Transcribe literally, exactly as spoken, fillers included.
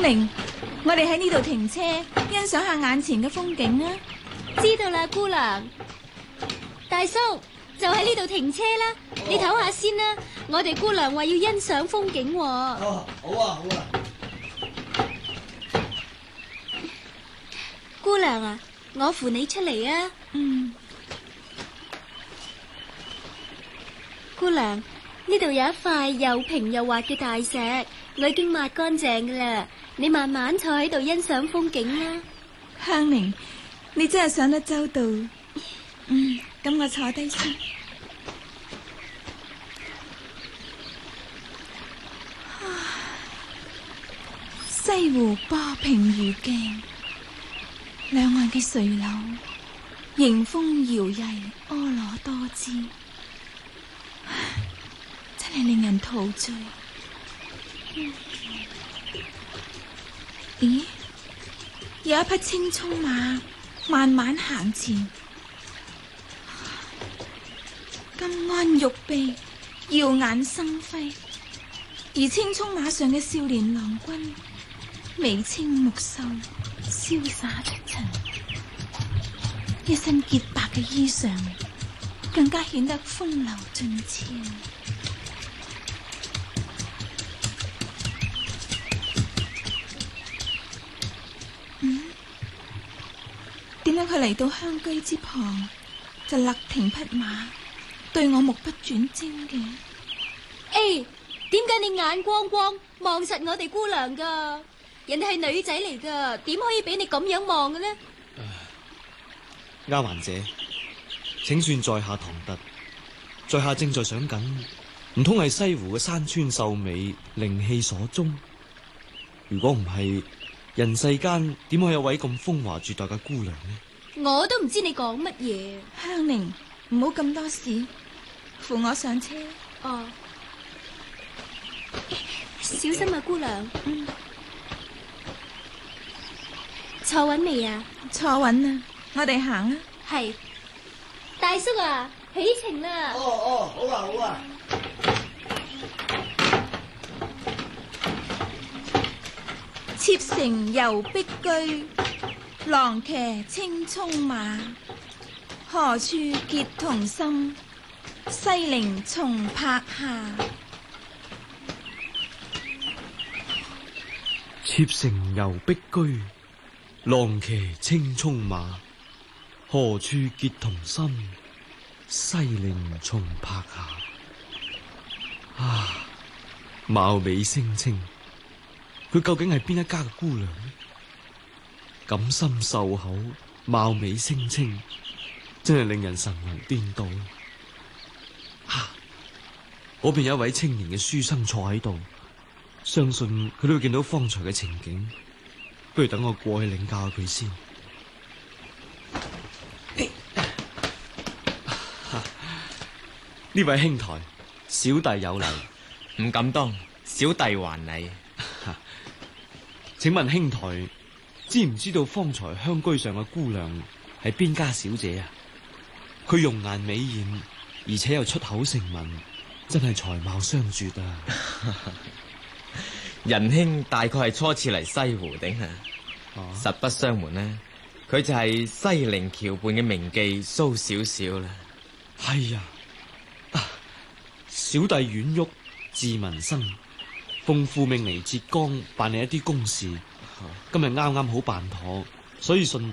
香菱，我哋喺呢度停車，欣賞下眼前嘅風景啊！ 知道啦，姑娘。大叔，就喺呢度停車啦，哦、你唞下先啦。我哋姑娘話要欣賞風景喎。 哦，好啊，好啊。 姑娘啊，我扶你出嚟啊。 嗯。 姑娘，呢度有一塊又平又滑嘅大石，我已經抹乾淨噶啦。你慢慢坐喺度欣賞風景啦。 香菱，你真係想得周到。嗯，咁我坐低先。西湖波平如鏡，兩岸嘅垂柳迎風搖曳，婀娜多姿，真係令人陶醉。嗯、咦，有一匹青蔥馬慢慢行前，金鞍玉臂，耀眼生輝，而青蔥馬上嘅少年郎君眉清目秀，瀟灑出塵，一身潔白嘅衣裳更加顯得風流俊俏。嗯，點解佢嚟到香居之旁就勒停匹馬，對我目不轉睛嘅？ 誒，點解你眼光光望實我哋姑娘噶？人哋係女仔嚟噶，點可以俾你咁樣望嘅呢？ 丫鬟姐，請算在下唐突，在下正在想緊，唔通係西湖嘅山川秀美，靈氣所鍾？如果唔係，人世間點可以有位咁風華絕代嘅姑娘呢？ 我都唔知你講乜嘢。 香菱，唔好咁多事，扶我上車。 哦，小心啊，姑娘。 嗯。 坐穩未啊？ 坐穩啦，我哋行啊。 係，大叔啊，起程啦。 哦哦，好啊好啊。 妾乘遊碧居，郎騎青蔥馬。何處結同心，西陵松柏下。 妾乘遊碧居，郎騎青蔥馬，何處結同心，西陵松柏下。啊，貌美聲清，佢究竟係邊一家嘅姑娘呢？錦心繡口，貌美聲清，真係令人神魂顛倒。啊，嗰邊有一位青年嘅書生坐喺度，相信佢都會見到方才嘅情景。不如等我過去領教下佢先。呢位兄台，小弟有禮。 唔敢當，小弟還禮。 請問兄台，知唔知道方才香居上嘅姑娘係邊家小姐啊？佢容顏美艷，而且又出口成文，真係才貌雙絕啊！ 仁兄大概係初次嚟西湖頂啊，實不相瞞呢，佢就係西陵橋畔嘅名妓蘇小小啦。 係啊，啊，小弟阮旭，字文生，奉父命嚟浙江辦理一啲公事，今日啱啱好辦妥，所以順